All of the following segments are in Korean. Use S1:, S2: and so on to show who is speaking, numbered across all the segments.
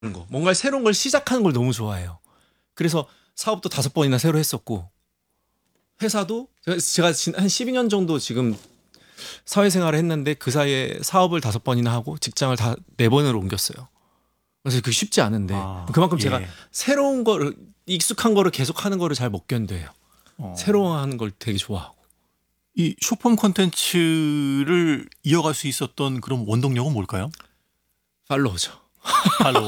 S1: 거, 뭔가 새로운 걸 시작하는 걸 너무 좋아해요. 그래서 사업도 5번이나 새로 했었고 회사도 제가 한 12년 정도 지금 사회생활을 했는데 그 사이에 사업을 5번이나 하고 직장을 다 4번으로 옮겼어요. 그래서 그게 쉽지 않은데 그만큼
S2: 예.
S1: 제가 새로운 거를 익숙한 거를 계속 하는 거를 잘 못 견뎌요. 새로운 하는 걸 되게 좋아하고.
S2: 이 쇼폼 콘텐츠를 이어갈 수 있었던 그런 원동력은 뭘까요?
S1: 팔로우죠.
S2: 팔로우.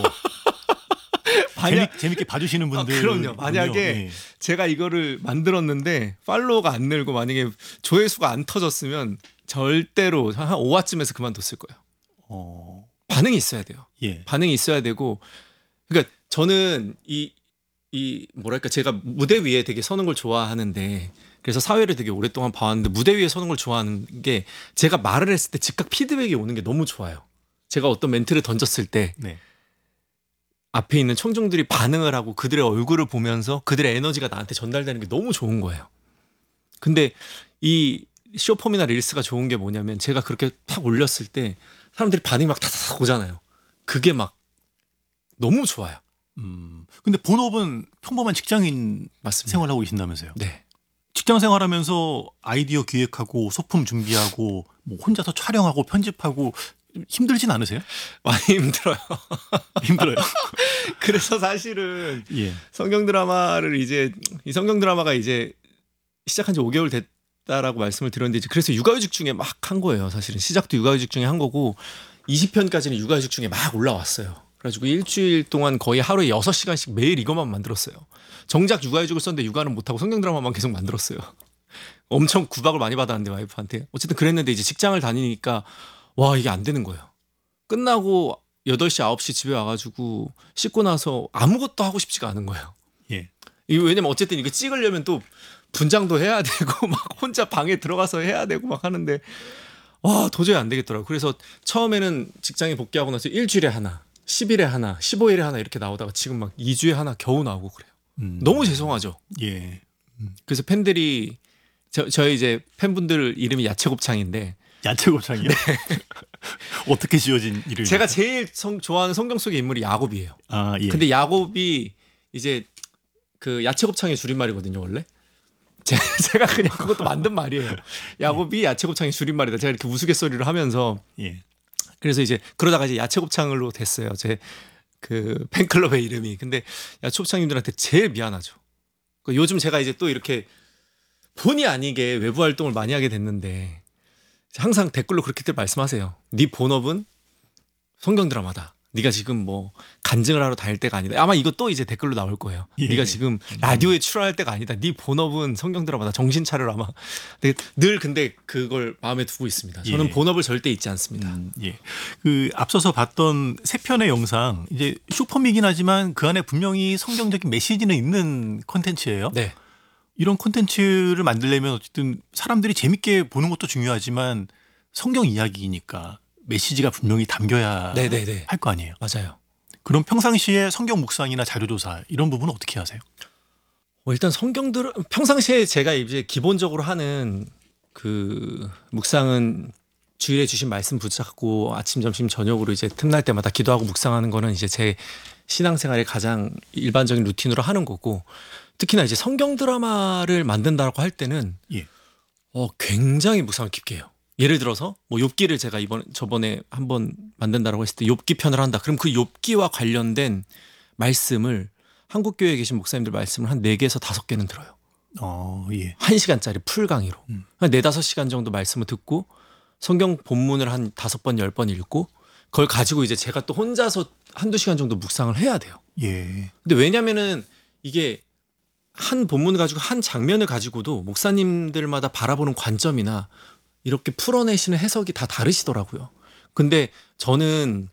S1: 만약
S2: 재밌게 봐주시는 분들.
S1: 그럼요. 만약에 제가 이거를 만들었는데 팔로워가 안 늘고 만약에 조회수가 안 터졌으면 절대로 한 5화쯤에서 그만뒀을 거예요. 반응이 있어야 돼요.
S2: 예.
S1: 반응이 있어야 되고, 그러니까 저는 이 뭐랄까, 제가 무대 위에 되게 서는 걸 좋아하는데, 그래서 사회를 되게 오랫동안 봐왔는데 무대 위에 서는 걸 좋아하는 게 제가 말을 했을 때 즉각 피드백이 오는 게 너무 좋아요. 제가 어떤 멘트를 던졌을 때
S2: 네.
S1: 앞에 있는 청중들이 반응을 하고 그들의 얼굴을 보면서 그들의 에너지가 나한테 전달되는 게 너무 좋은 거예요. 근데 이 쇼폼이나 릴스가 좋은 게 뭐냐면 제가 그렇게 탁 올렸을 때 사람들이 반응이 막 타닥 오잖아요. 그게 막 너무 좋아요.
S2: 근데 본업은 평범한 직장인
S1: 맞습니다.
S2: 생활하고 계신다면서요?
S1: 네.
S2: 직장 생활하면서 아이디어 기획하고 소품 준비하고 뭐 혼자서 촬영하고 편집하고 힘들진 않으세요?
S1: 많이 힘들어요.
S2: 힘들어요.
S1: 그래서 사실은
S2: 예.
S1: 성경 드라마를 이 성경 드라마가 이제 시작한 지 5개월 됐다라고 말씀을 드렸는데 이제 그래서 육아휴직 중에 막 한 거예요. 사실은 시작도 육아휴직 중에 한 거고 20편까지는 육아휴직 중에 막 올라왔어요. 그래가지고 일주일 동안 거의 하루에 6시간씩 매일 이것만 만들었어요. 정작 육아휴직을 썼는데 육아는 못하고 성경 드라마만 계속 만들었어요. 엄청 구박을 많이 받았는데 와이프한테. 어쨌든 그랬는데 이제 직장을 다니니까 와, 이게 안 되는 거예요. 끝나고 8시 9시 집에 와가지고 씻고 나서 아무것도 하고 싶지가 않은 거예요.
S2: 예.
S1: 이거 왜냐면 어쨌든 이거 찍으려면 또 분장도 해야 되고 막 혼자 방에 들어가서 해야 되고 막 하는데 와, 도저히 안 되겠더라고요. 그래서 처음에는 직장에 복귀하고 나서 일주일에 하나, 10일에 하나, 15일에 하나 이렇게 나오다가 지금 막 2주에 하나 겨우 나오고 그래요. 너무 죄송하죠.
S2: 예.
S1: 그래서 팬들이 저희 이제 팬분들 이름이 야채곱창인데
S2: 야채곱창이요? 네. 어떻게 지어진 이름이요?
S1: 제가 제일 좋아하는 성경 속의 인물이 야곱이에요.
S2: 아, 예.
S1: 근데 야곱이 이제 그 야채곱창의 줄임말이거든요, 원래. 제가 그냥 그것도 만든 말이에요. 야곱이 야채곱창의 줄임말이다. 제가 이렇게 우스갯소리를 하면서.
S2: 예.
S1: 그래서 이제 그러다가 이제 야채곱창으로 됐어요. 제 그 팬클럽의 이름이. 근데 야채곱창님들한테 제일 미안하죠. 요즘 제가 이제 또 이렇게 본의 아니게 외부 활동을 많이 하게 됐는데 항상 댓글로 그렇게들 말씀하세요. 네 본업은 성경 드라마다. 네가 지금 뭐 간증을 하러 다닐 때가 아니다. 아마 이것도 이제 댓글로 나올 거예요.
S2: 예.
S1: 네가 지금 라디오에 출연할 때가 아니다. 네 본업은 성경 드라마다. 정신 차려라. 아마 늘 근데 그걸 마음에 두고 있습니다. 저는
S2: 예.
S1: 본업을 절대 잊지 않습니다.
S2: 예. 그 앞서서 봤던 3편의 영상 이제 슈퍼미긴 하지만 그 안에 분명히 성경적인 메시지는 있는 콘텐츠예요.
S1: 네.
S2: 이런 콘텐츠를 만들려면 어쨌든 사람들이 재밌게 보는 것도 중요하지만 성경 이야기이니까 메시지가 분명히 담겨야
S1: 네네네.
S2: 할 거 아니에요.
S1: 맞아요.
S2: 그럼 평상시에 성경 묵상이나 자료조사 이런 부분은 어떻게 하세요?
S1: 일단 평상시에 제가 이제 기본적으로 하는 그 묵상은 주일에 주신 말씀 붙잡고 아침, 점심, 저녁으로 이제 틈날 때마다 기도하고 묵상하는 거는 이제 제 신앙생활의 가장 일반적인 루틴으로 하는 거고, 특히나 이제 성경 드라마를 만든다고 할 때는
S2: 예.
S1: 굉장히 묵상을 깊게 해요. 예를 들어서 뭐 욥기를 제가 저번에 한번 만든다라고 했을 때 욥기 편을 한다. 그럼 그 욥기와 관련된 말씀을 한국 교회에 계신 목사님들 말씀을 한 4개에서 5개는 들어요.
S2: 예.
S1: 1시간짜리 풀 강의로. 한 4-5시간 정도 말씀을 듣고 성경 본문을 한 5번, 10번 읽고 그걸 가지고 이제 제가 또 혼자서 1-2시간 정도 묵상을 해야 돼요.
S2: 예.
S1: 근데 왜냐면은 이게 한 본문을 가지고 한 장면을 가지고도 목사님들마다 바라보는 관점이나 이렇게 풀어내시는 해석이 다 다르시더라고요. 근데 저는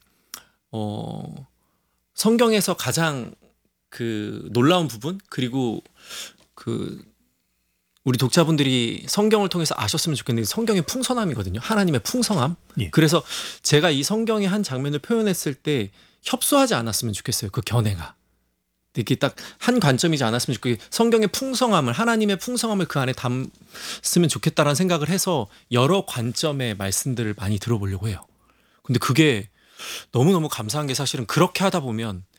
S1: 성경에서 가장 그 놀라운 부분, 그리고 그 우리 독자분들이 성경을 통해서 아셨으면 좋겠는데 성경의 풍성함이거든요. 하나님의 풍성함.
S2: 예.
S1: 그래서 제가 이 성경의 한 장면을 표현했을 때 협소하지 않았으면 좋겠어요. 그 견해가. 이렇게 딱 한 관점이지 않았으면 좋겠고, 성경의 풍성함을, 하나님의 풍성함을 그 안에 담으면 좋겠다라는 생각을 해서 여러 관점의 말씀들을 많이 들어보려고 해요. 근데 그게 너무너무 감사한 게 사실은 그렇게 하다 보면